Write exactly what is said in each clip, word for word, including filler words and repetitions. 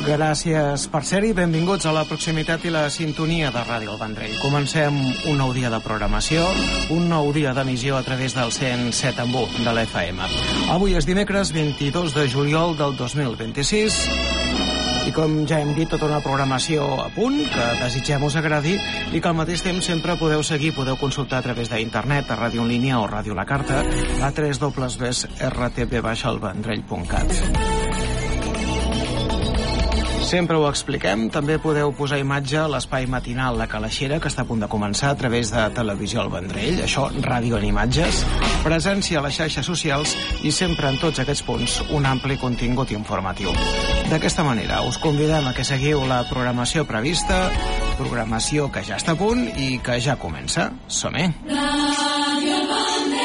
Gràcies per ser-hi, benvinguts a la proximitat i la sintonia de Ràdio El Vendrell. Comencem un nou dia de programació, un nou dia d'emissió a través del cent set coma u de l'F M. Avui és dimecres vint-i-dos de juliol del dos mil vint-i-sis i com ja hem dit, tota una programació a punt que desitgem us agradi i que al mateix temps sempre podeu seguir, podeu consultar a través d'internet, a Ràdio en línia o Ràdio la Carta, a w w w punt r t p el vendrell punt cat. Sempre ho expliquem, també podeu posar imatge a l'espai matinal La Calaixera, que està a punt de començar a través de Televisió El Vendrell, això, ràdio en imatges, presència a les xarxes socials i sempre en tots aquests punts un ampli contingut informatiu. D'aquesta manera, us convidem a que seguiu la programació prevista, programació que ja està a punt i que ja comença. Som-hi! Ràdio El Vendrell.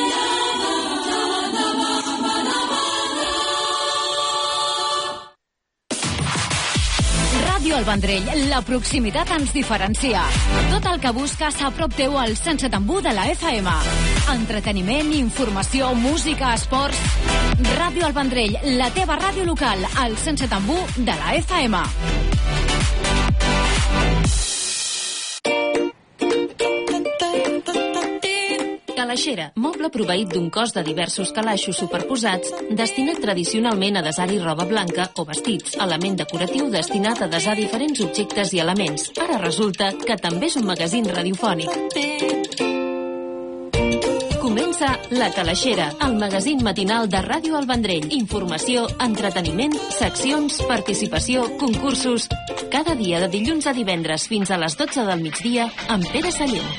Ràdio El Vendrell, la proximitat ens diferencia. Tot el que busques a prop teu al cent set coma u de la F M. Entreteniment, informació, música, esports... Ràdio El Vendrell, la teva ràdio local, al cent set coma u de la F M. Calaixera, moble proveït d'un cos de diversos calaixos superposats, destinat tradicionalment a desar-hi roba blanca o vestits, element decoratiu destinat a desar diferents objectes i elements. Ara resulta que també és un magazín radiofònic. Comença La Calaixera, el magazín matinal de Ràdio El Vendrell. Informació, entreteniment, seccions, participació, concursos... Cada dia de dilluns a divendres fins a les dotze del migdia amb Pere Sallent.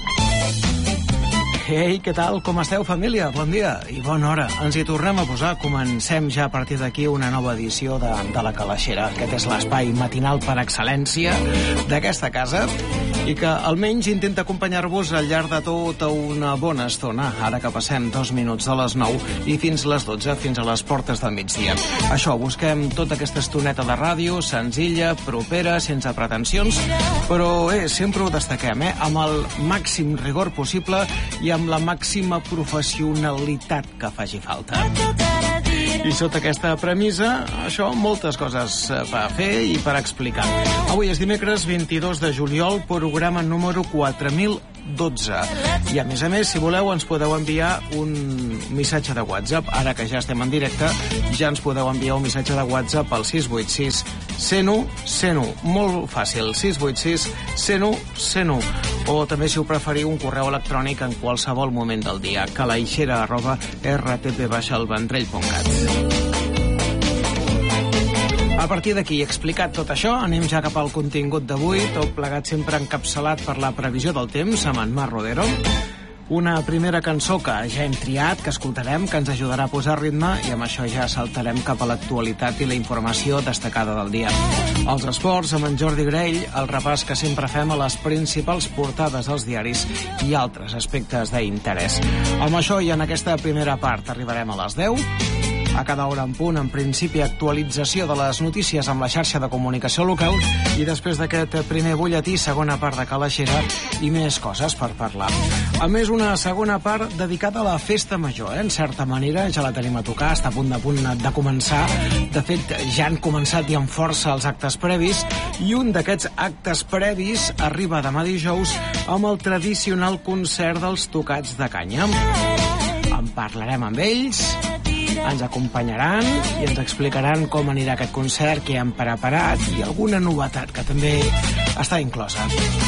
Ei, què tal? Com esteu, família? Bon dia i bona hora. Ens hi tornem a posar. Comencem ja a partir d'aquí una nova edició de, de La Calaixera. Aquest és l'espai matinal per excel·lència d'aquesta casa i que almenys intenta acompanyar-vos al llarg de tota una bona estona, ara que passem dos minuts de les nou i fins les dotze, fins a les portes del migdia. Això, busquem tota aquesta estoneta de ràdio, senzilla, propera, sense pretensions, però eh, sempre ho destaquem, eh, amb el màxim rigor possible i amb la màxima professionalitat que faci falta. I sota aquesta premissa, això, moltes coses per fer i per explicar. Avui és dimecres vint-i-dos de juliol, programa número quatre mil dotze. I a més a més, si voleu, ens podeu enviar un missatge de WhatsApp. Ara que ja estem en directe, ja ens podeu enviar un missatge de WhatsApp al sis vuit sis, cent u, cent u. Molt fàcil, sis vuit sis, cent u, cent u. O també, si ho preferiu, un correu electrònic en qualsevol moment del dia, calaixera arroba r t p el vendrell punt cat. A partir d'aquí, explicat tot això, anem ja cap al contingut d'avui, tot plegat sempre encapçalat per la previsió del temps amb en Marc Rodero. Una primera cançó que ja hem triat, que escoltarem, que ens ajudarà a posar ritme, i amb això ja saltarem cap a l'actualitat i la informació destacada del dia. Els esports, amb en Jordi Graell, el repàs que sempre fem a les principals portades dels diaris i altres aspectes d'interès. Amb això i en aquesta primera part arribarem a les deu. A cada hora en punt, en principi, actualització de les notícies amb la xarxa de comunicació local i després d'aquest primer butlletí, segona part de Calaixera i més coses per parlar. A més, una segona part dedicada a la festa major, eh? En certa manera, ja la tenim a tocar, està a punt de, punt de començar. De fet, ja han començat i amb força els actes previs i un d'aquests actes previs arriba demà dijous amb el tradicional concert dels Tocats de Canya. En parlarem amb ells, ens acompanyaran i ens explicaran com anirà aquest concert, què han preparat i alguna novetat que també està inclosa.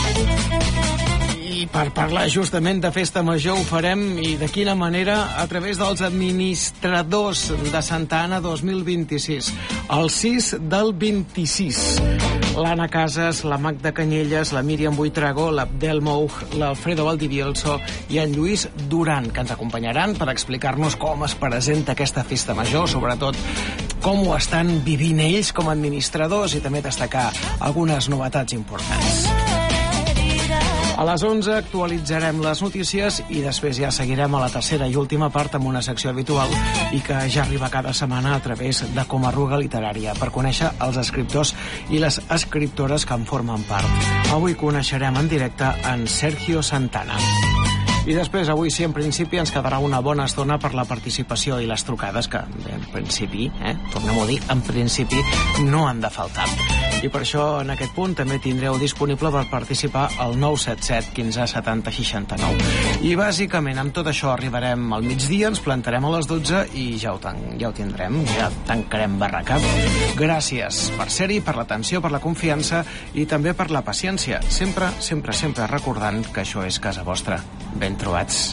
I per parlar justament de festa major ho farem, i de quina manera, a través dels administradors de Santa Anna dos mil vint-i-sis. El sis del vint-i-sis. L'Anna Casas, la Magda Canyelles, la Míriam Buitrago, l'Abdel Moug, l'Alfredo Valdivielso i en Lluís Duran, que ens acompanyaran per explicar-nos com es presenta aquesta festa major, sobretot com ho estan vivint ells com a administradors i també destacar algunes novetats importants. A les onze actualitzarem les notícies i després ja seguirem a la tercera i última part amb una secció habitual i que ja arriba cada setmana a través de Com Arruga Literària per conèixer els escriptors i les escriptores que en formen part. Avui coneixerem en directe en Sergio Santana. I després, avui sí, en principi, ens quedarà una bona estona per la participació i les trucades, que en principi, eh, tornem-ho a dir, en principi no han de faltar. I per això, en aquest punt, també tindreu disponible per participar al nou set set quinze setanta seixanta-nou. I, bàsicament, amb tot això arribarem al migdia, ens plantarem a les dotze i ja ho, tan, ja ho tindrem, ja tancarem barraca. Gràcies per ser-hi, per l'atenció, per la confiança i també per la paciència. Sempre, sempre, sempre recordant que això és casa vostra. Ben trobats.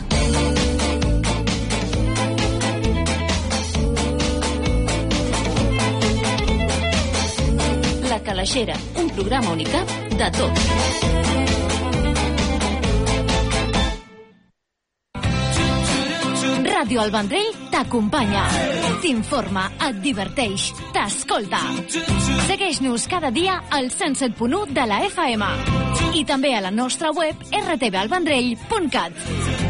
La Calaixera, un programa Unicap de tot. Ràdio El Vendrell t'acompanya, t'informa, et diverteix, t'escolta. Segueix-nos cada dia al cent set punt u de la F M i també a la nostra web r t v el vendrell punt cat.